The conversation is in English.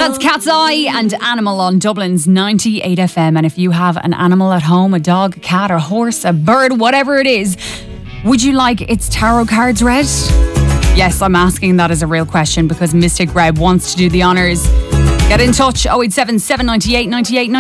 That's Cat's Eye and Animal on Dublin's 98 FM. And if you have an animal at home, a dog, a cat, a horse, a bird, whatever it is, would you like its tarot cards read? Yes, I'm asking that as a real question because Mystic Reb wants to do the honours. Get in touch, 087 798 98